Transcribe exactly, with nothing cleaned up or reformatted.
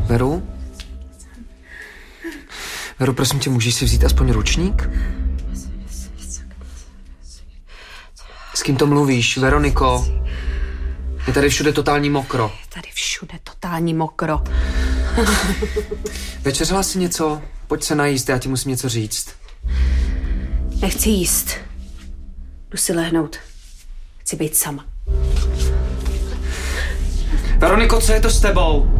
Veru? Veru, prosím tě, můžeš si vzít aspoň ručník? S kým to mluvíš, Veroniko? Je tady všude totální mokro. Je tady všude totální mokro. Večeřela jsi něco? Pojď se najíst, já ti musím něco říct. Nechci jíst. Jdu si lehnout. Chci být sama. Veroniko, co je to s tebou?